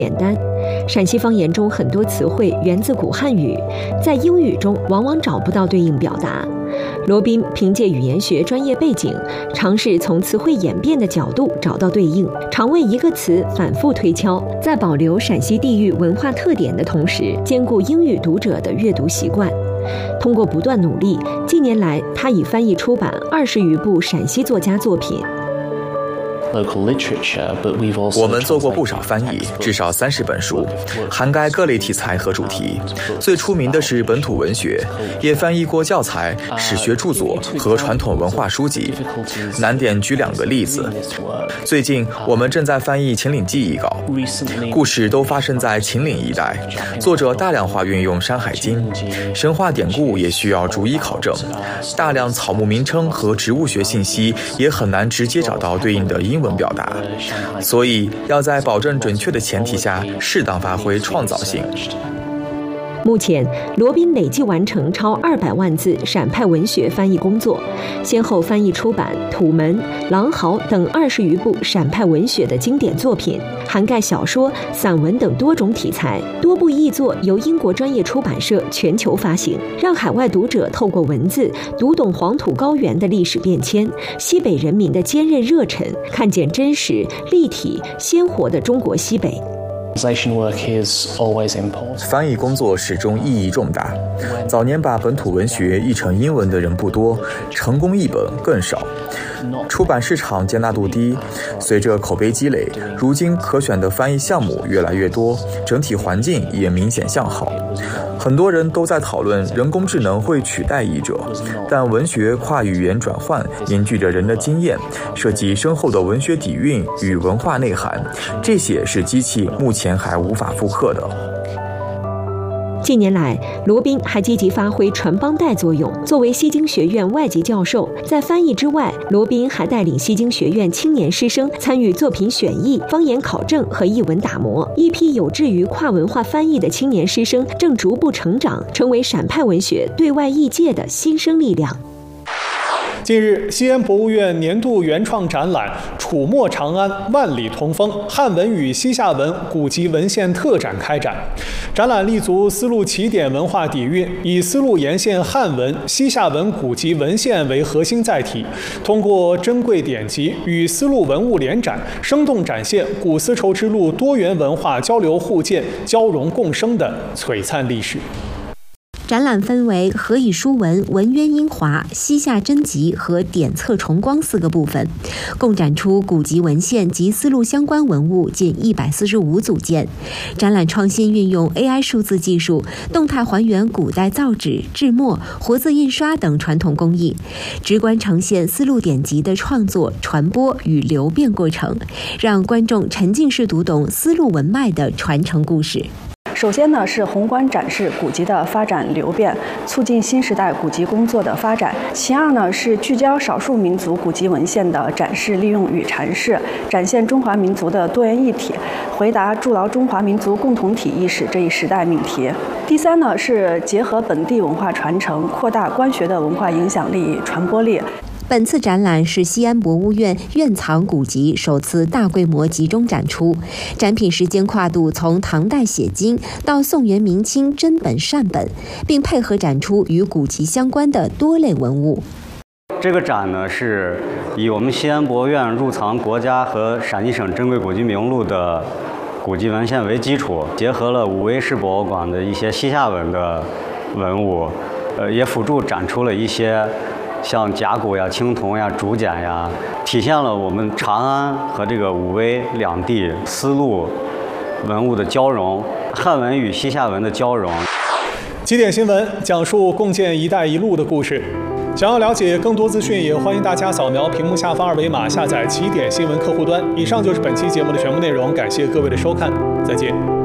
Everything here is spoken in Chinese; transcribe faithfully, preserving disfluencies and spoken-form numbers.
简单。陕西方言中很多词汇源自古汉语，在英语中往往找不到对应表达。罗宾凭借语言学专业背景，尝试从词汇演变的角度找到对应，常为一个词反复推敲，在保留陕西地域文化特点的同时，兼顾英语读者的阅读习惯。通过不断努力，近年来他已翻译出版二十余部陕西作家作品。 我们做过不少翻译，至少三十本书，涵盖各类题材和主题。最出名的是本土文学，也翻译过教材、史学著作和传统文化书籍。难点举两个例子。最近我们正在翻译《秦岭记》一稿，故事都发生在秦岭一带，作者大量化运用《山海经》，神话典故也需要逐一考证，大量草木名称和植物学信息也很难直接找到对应的英文表达，所以要在保证准确的前提下，适当发挥创造性。 目前，罗宾累计完成超二百万字陕派文学翻译工作，先后翻译出版《土门》《狼嚎》等二十余部陕派文学的经典作品，涵盖小说、散文等多种题材。多部译作由英国专业出版社全球发行，让海外读者透过文字读懂黄土高原的历史变迁、西北人民的坚韧热忱，看见真实、立体、鲜活的中国西北。 翻译工作始终意义重大。早年把本土文学译成英文的人不多，成功译本更少。出版市场接纳度低，随着口碑积累，如今可选的翻译项目越来越多，整体环境也明显向好。很多人都在讨论人工智能会取代译者，但文学跨语言转换凝聚着人的经验，涉及深厚的文学底蕴与文化内涵，这些是机器目前还无法复刻的。 近年来，罗宾还积极发挥传帮带作用。作为西京学院外籍教授，在翻译之外，罗宾还带领西京学院青年师生参与作品选译、方言考证和译文打磨。一批有志于跨文化翻译的青年师生正逐步成长，成为陕派文学对外译界的新生力量。 近日，西安博物院年度原创展览《楚墨长安，万里同风：汉文与西夏文古籍文献特展》开展。展览立足丝路起点文化底蕴，以丝路沿线汉文、西夏文古籍文献为核心载体，通过珍贵典籍与丝路文物联展，生动展现古丝绸之路多元文化交流互鉴、交融共生的璀璨历史。 展览分为何以书文、文渊英华、西夏真集和典册重光四个部分，共展出古籍文献及丝路相关文物近一百四十五组件。展览创新运用 A I 数字技术，动态还原古代造纸、制墨、活字印刷等传统工艺，直观呈现丝路典籍的创作、传播与流变过程，让观众沉浸式读懂丝路文脉的传承故事。 首先呢，是宏观展示古籍的发展流变，促进新时代古籍工作的发展。其二呢，是聚焦少数民族古籍文献的展示、利用与阐释，展现中华民族的多元一体，回答筑牢中华民族共同体意识这一时代命题。第三呢，是结合本地文化传承，扩大官学的文化影响力与传播力。 本次展览是西安博物院院藏古籍首次大规模集中展出，展品时间跨度从唐代写经到宋元明清真本善本，并配合展出与古籍相关的多类文物。 这个展呢，是以我们西安博物院入藏国家和陕西省珍贵古籍名录的古籍文献为基础，结合了武威市博物馆的一些西夏文的文物，呃，也辅助展出了一些像甲骨呀、青铜呀、竹简呀，体现了我们长安和这个武威两地丝路文物的交融，汉文与西夏文的交融。 起点新闻讲述共建“一带一路”的故事。想要了解更多资讯，也欢迎大家扫描屏幕下方二维码下载起点新闻客户端。以上就是本期节目的全部内容，感谢各位的收看，再见。